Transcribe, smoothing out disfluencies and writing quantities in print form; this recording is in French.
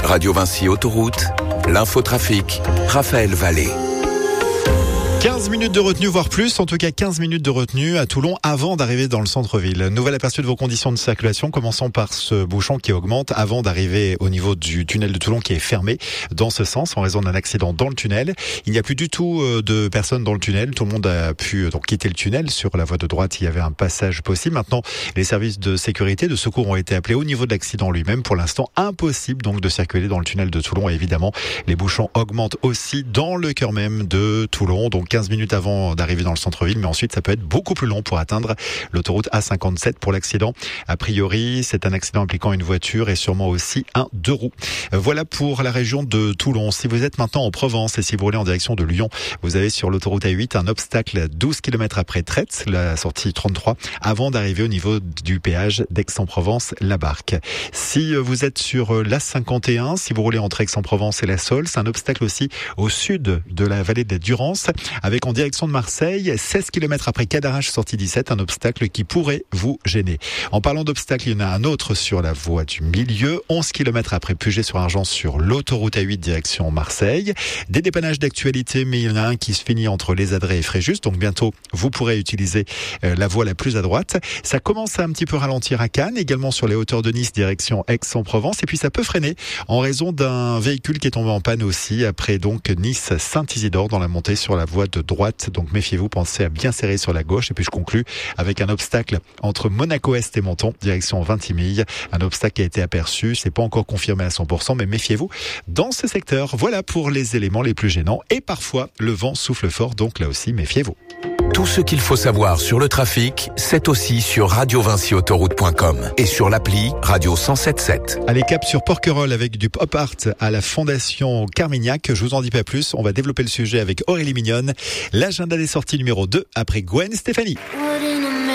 Radio Vinci Autoroute, l'infotrafic, Raphaël Vallée. 15 minutes de retenue, voire plus, en tout cas 15 minutes de retenue à Toulon avant d'arriver dans le centre-ville. Nouvel aperçu de vos conditions de circulation, commençons par ce bouchon qui augmente avant d'arriver au niveau du tunnel de Toulon qui est fermé dans ce sens en raison d'un accident dans le tunnel. Il n'y a plus du tout de personnes dans le tunnel, tout le monde a pu donc quitter le tunnel. Sur la voie de droite, il y avait un passage possible. Maintenant, les services de sécurité, de secours ont été appelés au niveau de l'accident lui-même. Pour l'instant, impossible donc de circuler dans le tunnel de Toulon. Et évidemment, les bouchons augmentent aussi dans le cœur même de Toulon, donc 15 minutes avant d'arriver dans le centre-ville, mais ensuite ça peut être beaucoup plus long pour atteindre l'autoroute A57 pour l'accident. A priori, c'est un accident impliquant une voiture et sûrement aussi un 2 roues. Voilà pour la région de Toulon. Si vous êtes maintenant en Provence et si vous roulez en direction de Lyon, vous avez sur l'autoroute A8 un obstacle à 12 km après Traite, la sortie 33, avant d'arriver au niveau du péage d'Aix-en-Provence, la Barque. Si vous êtes sur l'A51, si vous roulez entre Aix-en-Provence et la Saule, c'est un obstacle aussi au sud de la vallée de la Durance, avec en direction de Marseille, 16 km après Cadarache, sortie 17, un obstacle qui pourrait vous gêner. En parlant d'obstacles, il y en a un autre sur la voie du milieu, 11 km après Puget-sur-Argent sur l'autoroute A8 direction Marseille. Des dépannages d'actualité, mais il y en a un qui se finit entre Les Adrets et Fréjus, donc bientôt vous pourrez utiliser la voie la plus à droite. Ça commence à un petit peu ralentir à Cannes, également sur les hauteurs de Nice direction Aix-en-Provence, et puis ça peut freiner en raison d'un véhicule qui est tombé en panne aussi après donc Nice-Saint-Isidore dans la montée sur la voie de droite. Donc méfiez-vous, pensez à bien serrer sur la gauche. Et puis je conclus avec un obstacle entre Monaco-Est et Menton, direction Vintimille. Un obstacle qui a été aperçu, c'est pas encore confirmé à 100%, mais méfiez-vous dans ce secteur. Voilà pour les éléments les plus gênants. Et parfois, le vent souffle fort, donc là aussi, méfiez-vous. Tout ce qu'il faut savoir sur le trafic, c'est aussi sur radiovinciautoroute.com et sur l'appli Radio 107.7. Allez, cap sur Porquerolles avec du pop art à la Fondation Carmignac. Je vous en dis pas plus. On va développer le sujet avec Aurélie Mignonne. L'agenda des sorties numéro 2 après Gwen Stéphanie.